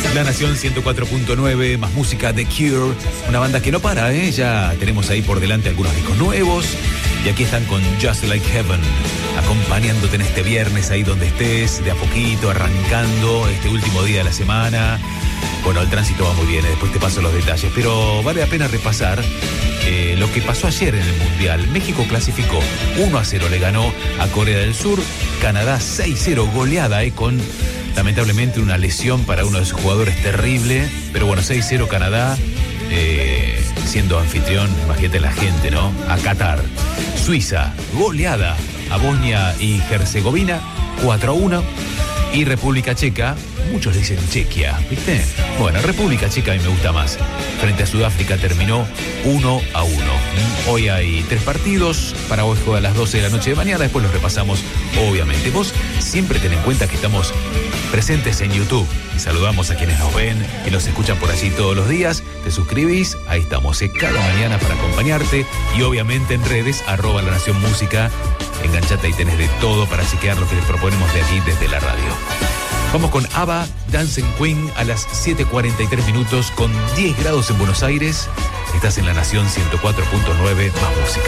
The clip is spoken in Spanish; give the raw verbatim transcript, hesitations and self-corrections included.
La Nación ciento cuatro punto nueve, más música, The Cure, una banda que no para, ¿eh? Ya tenemos ahí por delante algunos discos nuevos. Y aquí están con Just Like Heaven, acompañándote en este viernes ahí donde estés, de a poquito, arrancando este último día de la semana. Bueno, el tránsito va muy bien, después te paso los detalles, pero vale la pena repasar eh, lo que pasó ayer en el Mundial. México clasificó uno a cero, le ganó a Corea del Sur, Canadá seis cero, goleada, eh, con lamentablemente una lesión para uno de sus jugadores terrible, pero bueno, seis cero Canadá, eh, siendo anfitrión, imagínate la gente, ¿no? A Qatar. Suiza, goleada a Bosnia y Herzegovina, cuatro a uno. Y República Checa, muchos le dicen Chequia, ¿viste? Bueno, República Checa a mí me gusta más. Frente a Sudáfrica terminó uno a uno. Hoy hay tres partidos. Paraguay juega a las doce de la noche de mañana. Después los repasamos, obviamente. Vos siempre ten en cuenta que estamos presentes en YouTube. Y saludamos a quienes nos ven y nos escuchan por allí todos los días. Te suscribís, ahí estamos, ¿eh? Cada mañana para acompañarte. Y obviamente en redes, arroba La Nación Música. Enganchate y tenés de todo para chequear lo que les proponemos de aquí desde la radio. Vamos con ABBA, Dancing Queen a las siete cuarenta y tres minutos con diez grados en Buenos Aires. Estás en La Nación ciento cuatro punto nueve, más música.